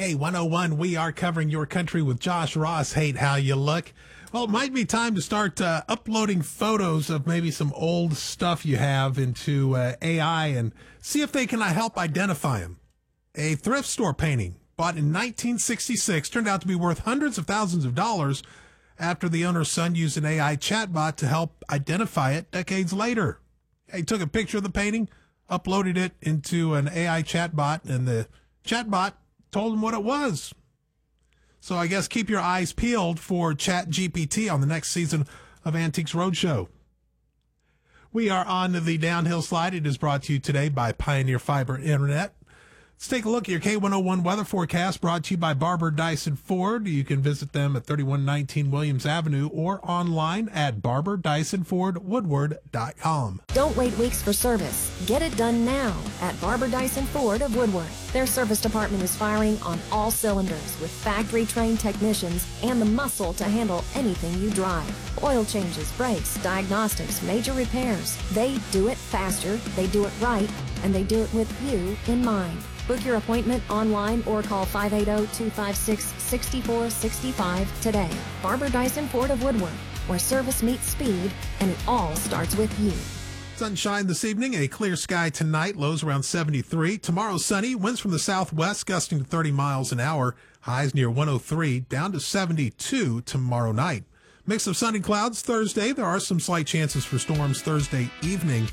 K101, we are covering your country with Josh Ross. Hate how you look. Well, it might be time to start uploading photos of maybe some old stuff you have into AI and see if they can help identify them. A thrift store painting bought in 1966 turned out to be worth hundreds of thousands of dollars after the owner's son used an AI chatbot to help identify it decades later. He took a picture of the painting, uploaded it into an AI chatbot, and the chatbot told him what it was. So I guess keep your eyes peeled for ChatGPT on the next season of Antiques Roadshow. We are on the downhill slide. It is brought to you today by Pioneer Fiber Internet. Let's take a look at your K101 weather forecast brought to you by Barber Dyson Ford. You can visit them at 3119 Williams Avenue or online at barberdysonfordwoodward.com. Don't wait weeks for service. Get it done now at Barber Dyson Ford of Woodward. Their service department is firing on all cylinders with factory-trained technicians and the muscle to handle anything you drive. Oil changes, brakes, diagnostics, major repairs. They do it faster, they do it right, and they do it with you in mind. Book your appointment online or call 580-256-6465 today. Barber Dyson Ford of Woodward, where service meets speed, and it all starts with you. Sunshine this evening, a clear sky tonight, lows around 73. Tomorrow sunny, winds from the southwest gusting to 30 miles an hour, highs near 103, down to 72 tomorrow night. Mix of sun and clouds Thursday. There are some slight chances for storms Thursday evening.